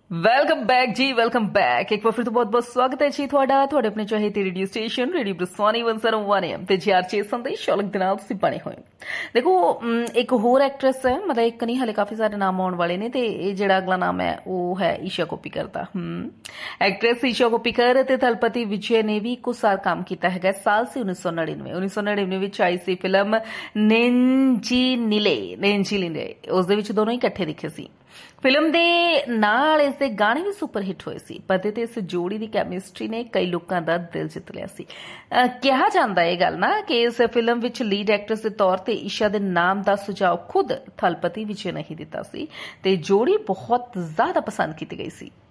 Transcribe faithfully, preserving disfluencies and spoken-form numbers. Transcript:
Welcome back जी welcome back एक बार फिर तो बहुत बहुत स्वागत है जी ਤੁਹਾਡਾ ਤੁਹਾਡੇ ਆਪਣੇ ਚਾਹੇ ਤੇ radio station radio ਬਰਸਾਨੀ one oh one A M ਤੇ ਜੀ ਆਰ ਛੇ ਸੰਦੇਸ਼ ਸ਼ੌਲਕ ਦੇ ਨਾਲ ਤੁਸੀਂ ਬਣੇ ਹੋਏ ਦੇਖੋ ਇੱਕ ਹੋਰ ਐਕਟਰੈਸ ਹੈ ਮਤਲਬ ਇੱਕ ਨਹੀਂ ਹਲੇ ਕਾਫੀ ਸਾਰੇ ਨਾਮ ਆਉਣ ਵਾਲੇ ਨੇ ਤੇ ਇਹ ਜਿਹੜਾ ਅਗਲਾ ਨਾਮ ਹੈ ਉਹ ਹੈ ਈਸ਼ਾ ਕੋਪੀਕਰ ਦਾ ਹਮ ਐਕਟਰੈਸ ਈਸ਼ਾ ਕੋਪੀਕਰ ਤੇ ਥਲਪਤੀ ਵਿਜੇ ਨੇ ਵੀ ਇੱਕੋ ਸਾਲ ਕੰਮ ਕੀਤਾ ਹੈਗਾ ਸਾਲ ਸੀ उन्नीस सौ नड़िनवे उन्नीस सौ नड़िनवे ਵਿੱਚ ਆਈ ਸੀ ਫਿਲਮ ਨੇਂਜੀ ਨੀਲੇ ਨੇਂਜੀ ਨੀਲੇ ਉਸ ਦੇ ਵਿੱਚ ਦੋਨੋਂ ਹੀ ਇਕੱਠੇ ਦਿਖੇ ਸੀ फिल्म दे नाल इस दे गाने भी सुपर हिट होए सी पते ते इस जोड़ी दी कैमिस्ट्री ने कई लोकां दा दिल जित लिया सी कहा जांदा है गल ना कि इस फिल्म विच लीड एक्ट्रेस दे तौर ते ईशा दे नाम दा सुझाव खुद थलपति विजय ने ही दिता सी ते जोड़ी बहुत ज्यादा पसंद की गई सी।